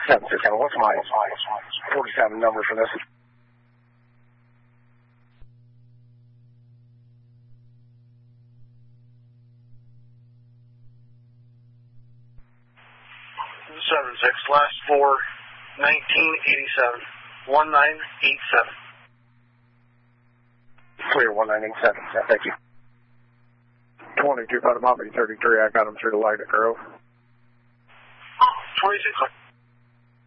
767. What's my 47 number for this? last 4, 1987. 1987. Clear 1987. Yeah, thank you. 22 Bottom Mobby 33. I got him through the light at Grove. 26.